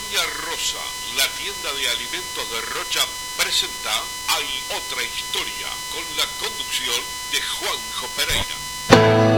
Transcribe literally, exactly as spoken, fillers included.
Doña Rosa, la tienda de alimentos de Rocha, presenta Hay otra historia, con la conducción de Juanjo Pereira.